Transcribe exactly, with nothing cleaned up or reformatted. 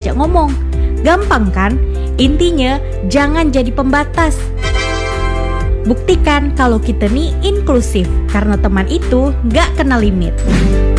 diajak ngomong. Gampang kan? Intinya jangan jadi pembatas. Buktikan kalau kita nih inklusif, karena teman itu gak kenal limit.